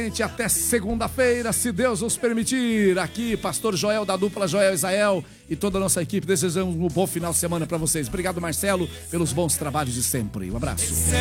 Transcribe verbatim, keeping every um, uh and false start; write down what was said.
Até segunda-feira, se Deus nos permitir. Aqui, pastor Joel da dupla Joel Israel e toda a nossa equipe. Desejamos um bom final de semana para vocês. Obrigado, Marcelo, pelos bons trabalhos de sempre. Um abraço.